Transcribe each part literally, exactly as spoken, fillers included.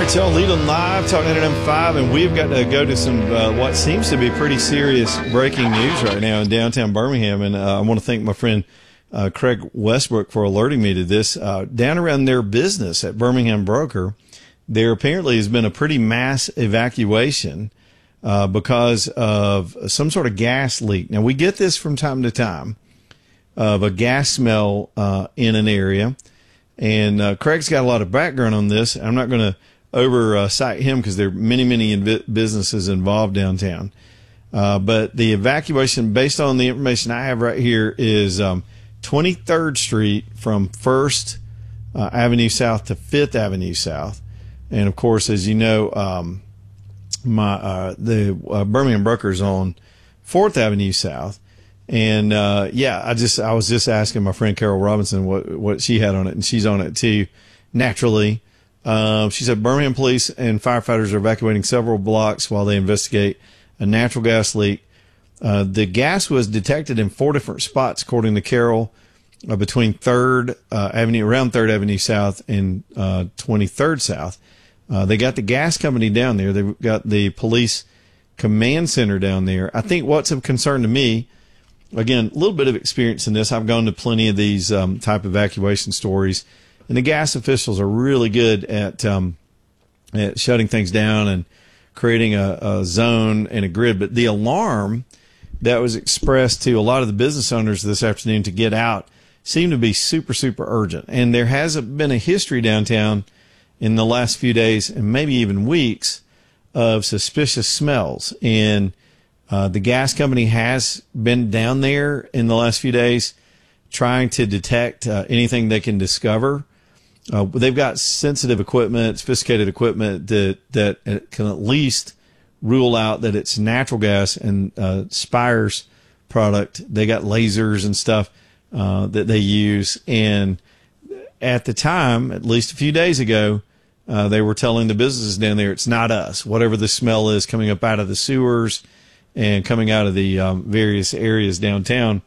It's Y'all Leland Live, talking to M five, and we've got to go to some uh, what seems to be pretty serious breaking news right now in downtown Birmingham. And uh, I want to thank my friend uh, Craig Westbrook for alerting me to this. Uh, down around their business at Birmingham Broker, there apparently has been a pretty mass evacuation uh, because of some sort of gas leak. Now, we get this from time to time of a gas smell uh, in an area. And uh, Craig's got a lot of background on this. I'm not going to oversight him because there are many, many inv- businesses involved downtown. Uh, but the evacuation, based on the information I have right here, is um, twenty-third Street from First uh, Avenue South to Fifth Avenue South. And, of course, as you know, um, my uh, the uh, Birmingham Broker's on Fourth Avenue South. And, uh, yeah, I just, I was just asking my friend Carol Robinson what, what she had on it, and she's on it too, naturally. Uh, she said Birmingham police and firefighters are evacuating several blocks while they investigate a natural gas leak. Uh, the gas was detected in four different spots, according to Carol, uh, between Third uh, Avenue, around Third Avenue South and uh, twenty-third South. Uh, they got the gas company down there. They've got the police command center down there. I think what's of concern to me, again, a little bit of experience in this. I've gone to plenty of these um, type of evacuation stories. And the gas officials are really good at um, at shutting things down and creating a, a zone and a grid. But the alarm that was expressed to a lot of the business owners this afternoon to get out seemed to be super, super urgent. And there has been a history downtown in the last few days and maybe even weeks of suspicious smells. And uh, the gas company has been down there in the last few days trying to detect uh, anything they can discover. Uh, they've got sensitive equipment, sophisticated equipment that, that can at least rule out that it's natural gas and, uh, Spire's product. They got lasers and stuff, uh, that they use. And at the time, at least a few days ago, uh, they were telling the businesses down there, it's not us. Whatever the smell is coming up out of the sewers and coming out of the, um, various areas downtown,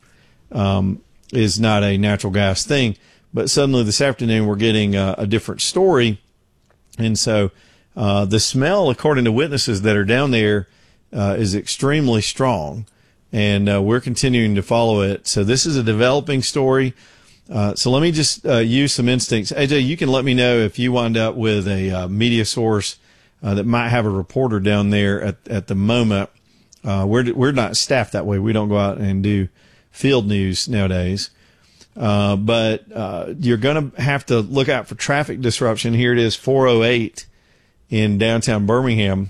um, is not a natural gas thing. But suddenly this afternoon we're getting a, a different story. And so uh, the smell, according to witnesses that are down there, uh, is extremely strong. And uh, we're continuing to follow it. So this is a developing story. Uh, so let me just uh, use some instincts. A J, you can let me know if you wind up with a uh, media source uh, that might have a reporter down there at, at the moment. Uh, we're, we're not staffed that way. We don't go out and do field news nowadays. Uh, but, uh, you're going to have to look out for traffic disruption. Here it is, four oh eight in downtown Birmingham.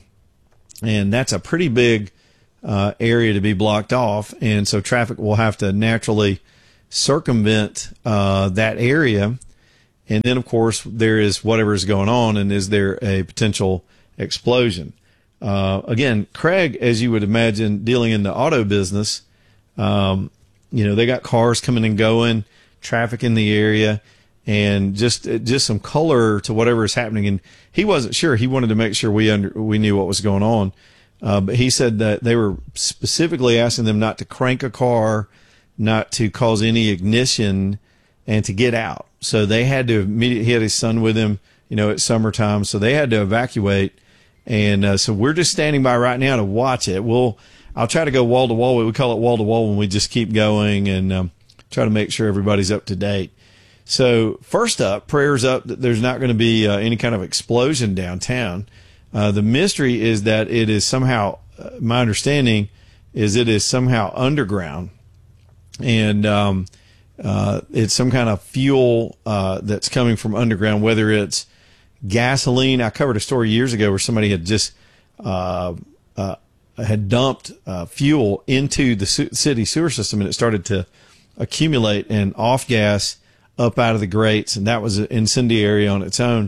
And that's a pretty big, uh, area to be blocked off. And so traffic will have to naturally circumvent, uh, that area. And then, of course, there is whatever is going on. And is there a potential explosion? Uh, again, Craig, as you would imagine, dealing in the auto business, um, you know, they got cars coming and going, traffic in the area, and just just some color to whatever is happening. And he wasn't sure. He wanted to make sure we under we knew what was going on. Uh, but he said that they were specifically asking them not to crank a car, not to cause any ignition, and to get out. So they had to immediately. He had his son with him. You know, it's summertime, so they had to evacuate. And uh, so we're just standing by right now to watch it. We'll. I'll try to go wall to wall. We call it wall to wall when we just keep going and um, try to make sure everybody's up to date. So first up, prayers up that there's not going to be uh, any kind of explosion downtown. Uh, the mystery is that it is somehow, uh, my understanding is it is somehow underground. And um, uh, it's some kind of fuel uh, that's coming from underground, whether it's gasoline. I covered a story years ago where somebody had just uh, uh, had dumped uh, fuel into the su- city sewer system, and it started to accumulate and off gas up out of the grates, and that was incendiary on its own.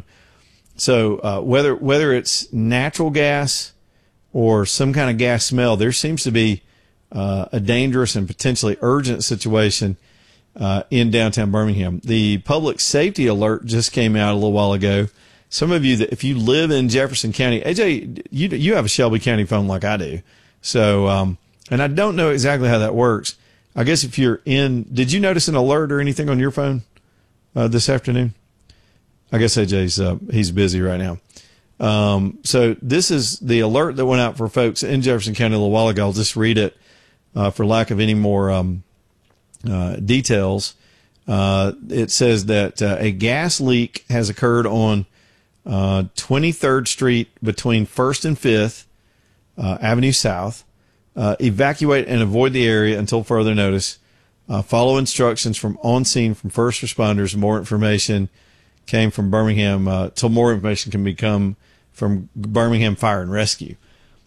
So uh, whether whether it's natural gas or some kind of gas smell, there seems to be uh, a dangerous and potentially urgent situation uh, in downtown Birmingham. The public safety alert just came out a little while ago. Some of you that if you live in Jefferson County, A J, you you have a Shelby County phone like I do. So, um, and I don't know exactly how that works. I guess if you're in, did you notice an alert or anything on your phone uh, this afternoon? I guess A J's uh, he's busy right now. Um, so this is the alert that went out for folks in Jefferson County a little while ago. I'll just read it uh, for lack of any more um, uh, details. Uh, it says that uh, a gas leak has occurred on uh, twenty-third Street between first and fifth uh, Avenue South. Uh, evacuate and avoid the area until further notice. Uh, follow instructions from on scene from first responders. More information came from Birmingham, uh, till more information can become from Birmingham Fire and Rescue.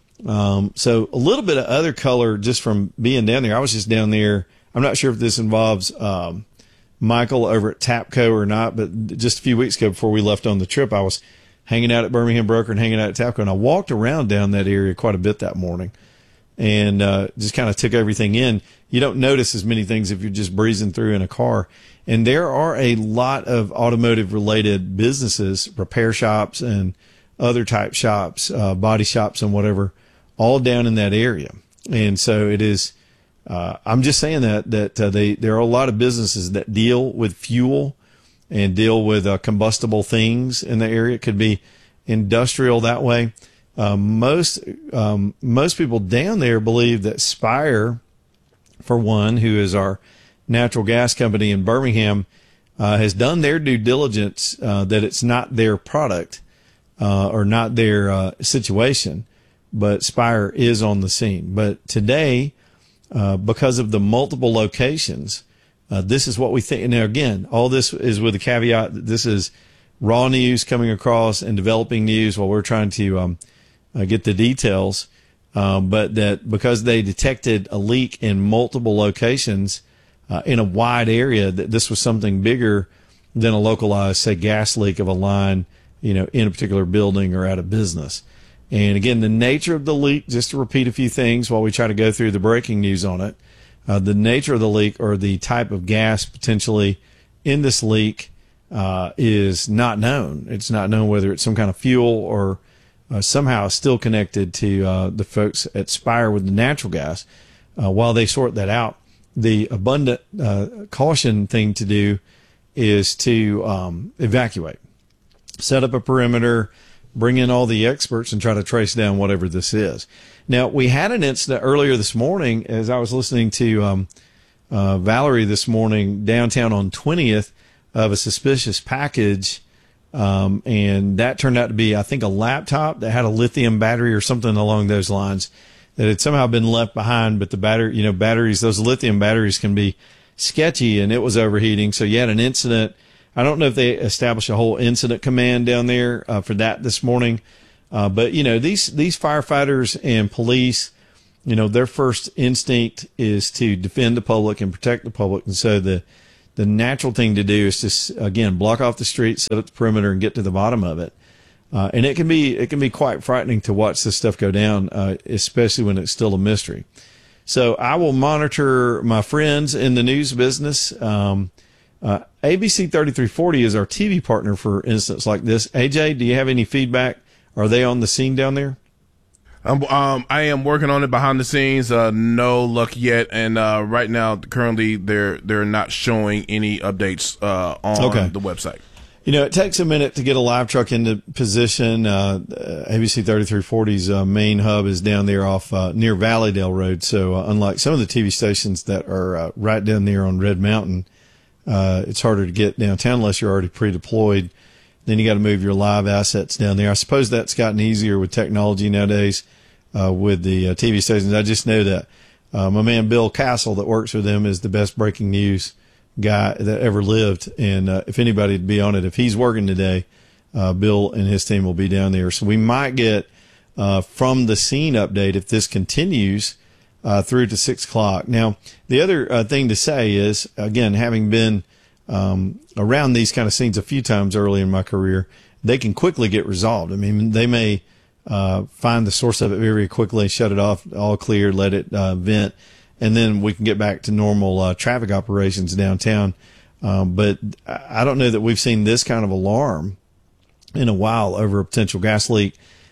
Um, so a little bit of other color just from being down there. I was just down there. I'm not sure if this involves, um, Michael over at Tapco or not, but just a few weeks ago before we left on the trip, I was hanging out at Birmingham Broker and hanging out at Tapco, and I walked around down that area quite a bit that morning and, uh, just kind of took everything in. You don't notice as many things if you're just breezing through in a car. And there are a lot of automotive related businesses, repair shops and other type shops, uh, body shops and whatever, all down in that area. And so it is, uh, I'm just saying that, that, uh, they, there are a lot of businesses that deal with fuel and deal with, uh, combustible things in the area. It could be industrial that way. Uh, most, um, most people down there believe that Spire, for one, who is our natural gas company in Birmingham, uh, has done their due diligence, uh, that it's not their product, uh, or not their, uh, situation, but Spire is on the scene. But today, uh, because of the multiple locations, uh, this is what we think. Now, again, all this is with a caveat that this is raw news coming across and developing news while we're trying to, um, uh, get the details. Um, but that because they detected a leak in multiple locations, uh, in a wide area, that this was something bigger than a localized, say, gas leak of a line, you know, in a particular building or at a business. And again, the nature of the leak, just to repeat a few things while we try to go through the breaking news on it, uh, the nature of the leak or the type of gas potentially in this leak, uh, is not known. It's not known whether it's some kind of fuel or, uh, somehow still connected to, uh, the folks at Spire with the natural gas. Uh, while they sort that out, the abundant, uh, caution thing to do is to, um, evacuate, set up a perimeter, bring in all the experts and try to trace down whatever this is. Now, we had an incident earlier this morning as I was listening to, um, uh, Valerie this morning downtown on twentieth of a suspicious package. Um, and that turned out to be, I think, a laptop that had a lithium battery or something along those lines that had somehow been left behind. But the battery, you know, batteries, those lithium batteries can be sketchy, and it was overheating. So you had an incident. I don't know if they established a whole incident command down there, uh, for that this morning. Uh, but you know, these, these firefighters and police, you know, their first instinct is to defend the public and protect the public. And so the, the natural thing to do is just, again, block off the street, set up the perimeter, and get to the bottom of it. Uh, and it can be, it can be quite frightening to watch this stuff go down, uh, especially when it's still a mystery. So I will monitor my friends in the news business. Um, uh, A B C thirty-three forty is our T V partner for incidents like this. A J, do you have any feedback? Are they on the scene down there? Um, um, I am working on it behind the scenes. Uh, no luck yet. And, uh, right now, currently, they're, they're not showing any updates, uh, on okay. the website. You know, it takes a minute to get a live truck into position. Uh, A B C thirty-three forty's, uh, main hub is down there off, uh, near Valleydale Road. So, uh, unlike some of the T V stations that are, uh, right down there on Red Mountain, uh, it's harder to get downtown unless you're already pre-deployed. Then you got to move your live assets down there. I suppose that's gotten easier with technology nowadays, uh, with the uh, T V stations. I just know that, uh, my man Bill Castle that works with them is the best breaking news guy that ever lived. And, uh, if anybody'd be on it, if he's working today, uh, Bill and his team will be down there. So we might get, uh, from the scene update if this continues, uh, through to six o'clock. Now, the other uh, thing to say is, again, having been, um, around these kind of scenes a few times early in my career, they can quickly get resolved. I mean, they may, uh, find the source of it very quickly, shut it off, all clear, let it, uh, vent, and then we can get back to normal, uh, traffic operations downtown. Um, but I don't know that we've seen this kind of alarm in a while over a potential gas leak.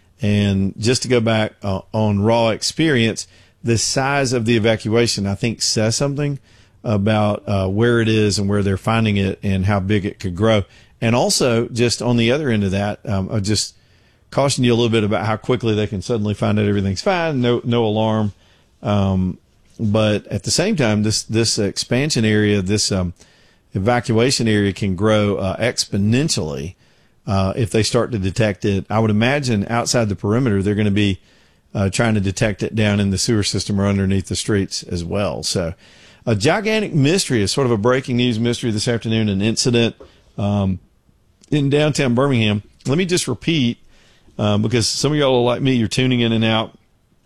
And just to go back uh, on raw experience, the size of the evacuation, I think, says something about uh, where it is and where they're finding it and how big it could grow. And also, just on the other end of that, um, I just caution you a little bit about how quickly they can suddenly find out everything's fine, no no alarm. Um, but at the same time, this this expansion area, this um, evacuation area can grow uh, exponentially uh, if they start to detect it. I would imagine outside the perimeter, they're going to be uh, trying to detect it down in the sewer system or underneath the streets as well. So a gigantic mystery is sort of a breaking news mystery this afternoon, an incident um, in downtown Birmingham. Let me just repeat, um, because some of y'all are like me, you're tuning in and out,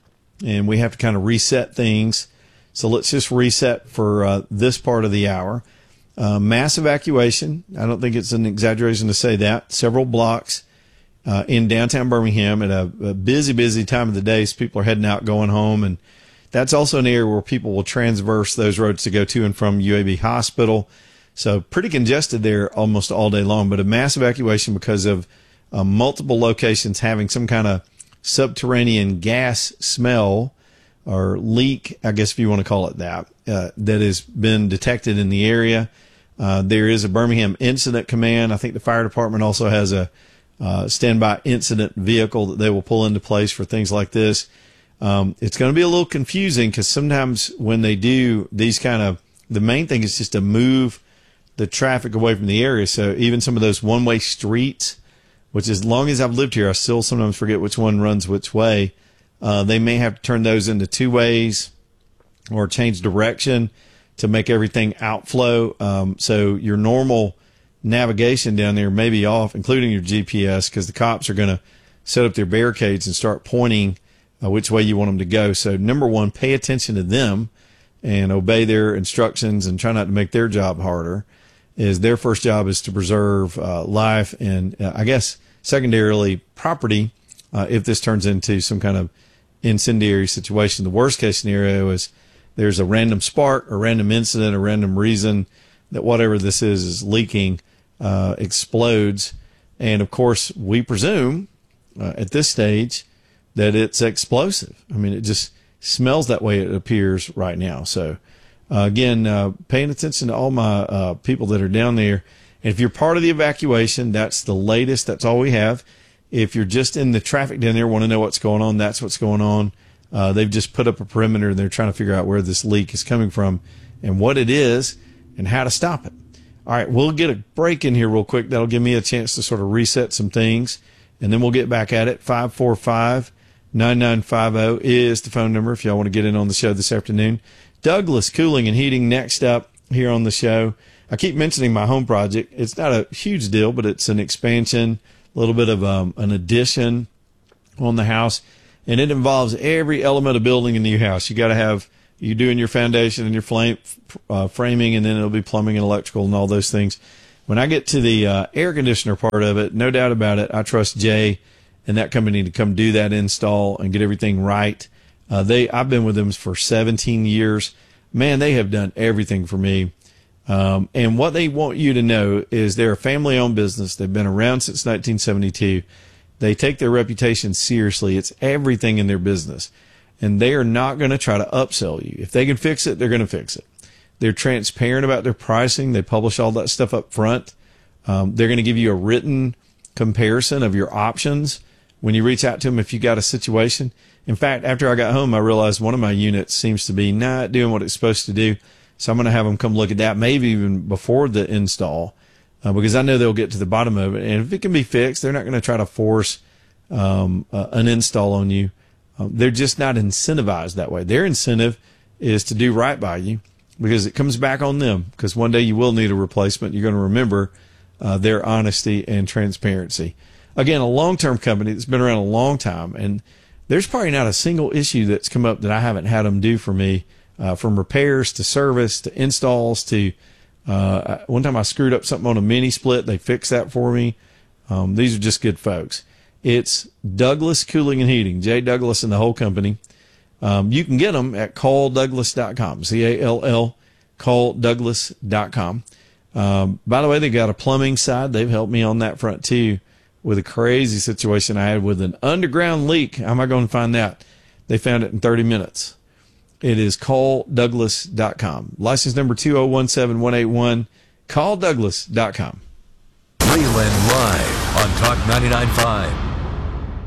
and we have to kind of reset things. So let's just reset for uh, this part of the hour. Uh, mass evacuation. I don't think it's an exaggeration to say that. Several blocks uh, in downtown Birmingham at a, a busy, busy time of the day. So people are heading out, going home. And that's also an area where people will transverse those roads to go to and from U A B Hospital. So pretty congested there almost all day long. But a mass evacuation because of uh, multiple locations having some kind of subterranean gas smell or leak, I guess if you want to call it that, uh, that has been detected in the area. Uh, there is a Birmingham Incident Command. I think the fire department also has a uh, standby incident vehicle that they will pull into place for things like this. Um, it's going to be a little confusing because sometimes when they do these kind of, the main thing is just to move the traffic away from the area. So even some of those one-way streets, which as long as I've lived here, I still sometimes forget which one runs which way. Uh, they may have to turn those into two ways or change direction to make everything outflow. Um, so your normal navigation down there may be off, including your G P S, because the cops are going to set up their barricades and start pointing uh, which way you want them to go. So number one, pay attention to them and obey their instructions and try not to make their job harder. Is their first job is to preserve uh, life and uh, I guess secondarily property uh, if this turns into some kind of incendiary situation. The worst case scenario is there's a random spark, a random incident, a random reason that whatever this is is leaking, uh, explodes. And of course, we presume uh, at this stage that it's explosive. I mean, it just smells that way, it appears right now. So uh, again, uh, paying attention to all my uh, people that are down there. And if you're part of the evacuation, that's the latest. That's all we have. If you're just in the traffic down there, want to know what's going on, that's what's going on. Uh, they've just put up a perimeter and they're trying to figure out where this leak is coming from and what it is and how to stop it. All right, we'll get a break in here real quick. That'll give me a chance to sort of reset some things, and then we'll get back at it. five four five, nine nine five zero is the phone number if y'all want to get in on the show this afternoon. Douglas Cooling and Heating next up here on the show. I keep mentioning my home project. It's not a huge deal, but it's an expansion, a little bit of um, an addition on the house, and it involves every element of building a new house. You got to have, you doing your foundation and your flame, uh, framing, and then it'll be plumbing and electrical and all those things. When I get to the uh, air conditioner part of it, no doubt about it, I trust Jay and that company to come do that install and get everything right. Uh, they, I've been with them for seventeen years. Man, they have done everything for me. Um, and what they want you to know is they're a family-owned business. They've been around since nineteen seventy-two. They take their reputation seriously. It's everything in their business. And they are not going to try to upsell you. If they can fix it, they're going to fix it. They're transparent about their pricing. They publish all that stuff up front. Um, they're going to give you a written comparison of your options when you reach out to them if you got a situation. In fact, after I got home, I realized one of my units seems to be not doing what it's supposed to do. So I'm going to have them come look at that, maybe even before the install, uh, because I know they'll get to the bottom of it. And if it can be fixed, they're not going to try to force um, uh, an install on you. Um, they're just not incentivized that way. Their incentive is to do right by you because it comes back on them, because one day you will need a replacement. You're going to remember uh, their honesty and transparency. Again, a long-term company that's been around a long time, and there's probably not a single issue that's come up that I haven't had them do for me. Uh, from repairs to service to installs to uh, one time I screwed up something on a mini split. They fixed that for me. Um, these are just good folks. It's Douglas Cooling and Heating, Jay Douglas and the whole company. Um, you can get them at call douglas dot com, C A L L, call douglas dot com. Um, by the way, they got a plumbing side. They've helped me on that front too with a crazy situation I had with an underground leak. How am I going to find that? They found it in thirty minutes. It is call douglas dot com. License number two oh one seven one eight one, call douglas dot com. Leland Live on Talk ninety-nine point five.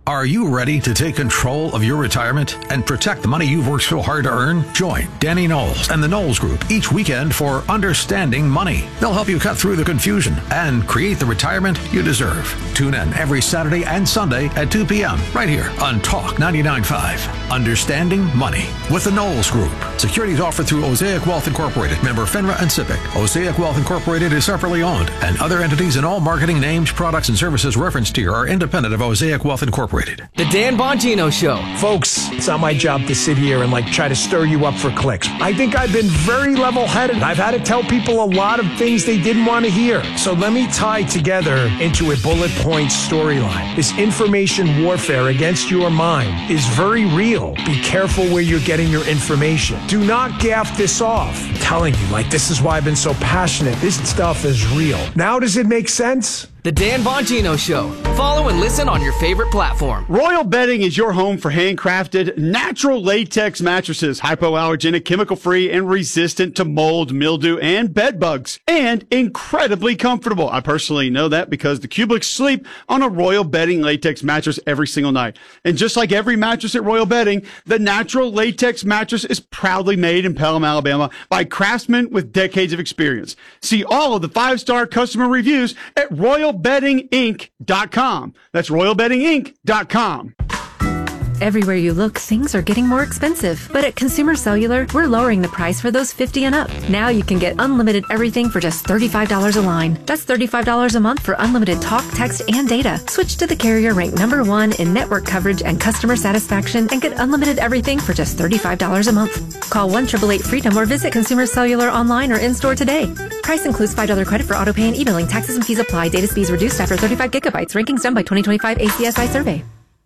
Are you ready to take control of your retirement and protect the money you've worked so hard to earn? Join Danny Knowles and the Knowles Group each weekend for Understanding Money. They'll help you cut through the confusion and create the retirement you deserve. Tune in every Saturday and Sunday at two p.m. right here on Talk ninety-nine point five. Understanding Money with the Knowles Group. Securities offered through Osaic Wealth Incorporated, member FINRA and SIPC. Osaic Wealth Incorporated is separately owned, and other entities and all marketing names, products, and services referenced here are independent of Osaic Wealth Incorporated. The Dan Bongino Show. Folks, it's not my job to sit here and like try to stir you up for clicks. I think I've been very level-headed. I've had to tell people a lot of things they didn't want to hear. So let me tie together into a bullet point storyline. This information warfare against your mind is very real. Be careful where you're getting your information. Do not gaff this off. I'm telling you, like, this is why I've been so passionate. This stuff is real. Now does it make sense? The Dan Bongino Show. Follow and listen on your favorite platform. Royal Bedding is your home for handcrafted, natural latex mattresses, hypoallergenic, chemical-free, and resistant to mold, mildew, and bed bugs, and incredibly comfortable. I personally know that because the Cubics sleep on a Royal Bedding latex mattress every single night. And just like every mattress at Royal Bedding, the natural latex mattress is proudly made in Pelham, Alabama by craftsmen with decades of experience. See all of the five-star customer reviews at Royal Bedding Inc dot com. That's Royal Bedding Inc dot com. Everywhere you look, things are getting more expensive. But at Consumer Cellular, we're lowering the price for those fifty and up. Now you can get unlimited everything for just thirty-five dollars a line. That's thirty-five dollars a month for unlimited talk, text, and data. Switch to the carrier ranked number one in network coverage and customer satisfaction and get unlimited everything for just thirty-five dollars a month. Call one eight eight eight freedom or visit Consumer Cellular online or in-store today. Price includes five dollars credit for auto pay and e-billing. Taxes and fees apply. Data speeds reduced after thirty-five gigabytes. Rankings done by twenty twenty-five A C S I survey.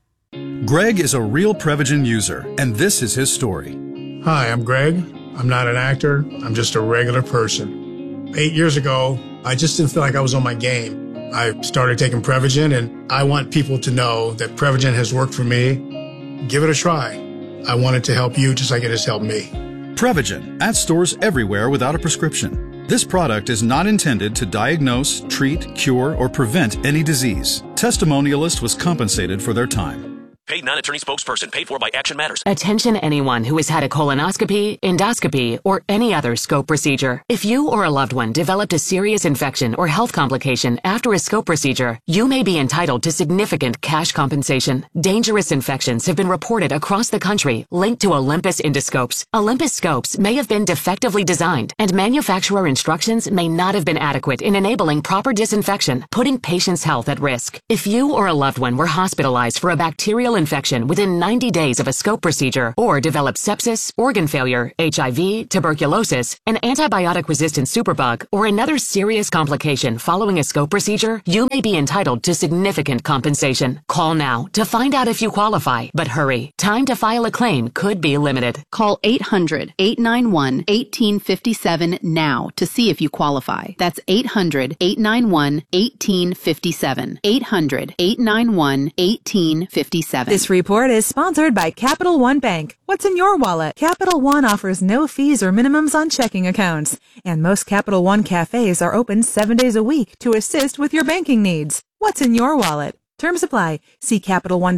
Greg is a real Prevagen user, and this is his story. Hi, I'm Greg. I'm not an actor. I'm just a regular person. Eight years ago, I just didn't feel like I was on my game. I started taking Prevagen, and I want people to know that Prevagen has worked for me. Give it a try. I want it to help you just like it has helped me. Prevagen, at stores everywhere without a prescription. This product is not intended to diagnose, treat, cure, or prevent any disease. Testimonialist was compensated for their time. Paid non-attorney spokesperson. Paid for by Action Matters. Attention anyone who has had a colonoscopy, endoscopy, or any other scope procedure. If you or a loved one developed a serious infection or health complication after a scope procedure, you may be entitled to significant cash compensation. Dangerous infections have been reported across the country linked to Olympus endoscopes. Olympus scopes may have been defectively designed, and manufacturer instructions may not have been adequate in enabling proper disinfection, putting patients' health at risk. If you or a loved one were hospitalized for a bacterial infection within ninety days of a scope procedure or developed sepsis, organ failure, H I V, tuberculosis, an antibiotic-resistant superbug, or another serious complication following a scope procedure, you may be entitled to significant compensation. Call now to find out if you qualify, but hurry. Time to file a claim could be limited. Call eight hundred, eight nine one, one eight five seven now to see if you qualify. That's eight hundred, eight nine one, one eight five seven. eight hundred, eight nine one, one eight five seven. This report is sponsored by Capital One Bank. What's in your wallet? Capital One offers no fees or minimums on checking accounts. And most Capital One cafes are open seven days a week to assist with your banking needs. What's in your wallet? Terms apply. See Capital One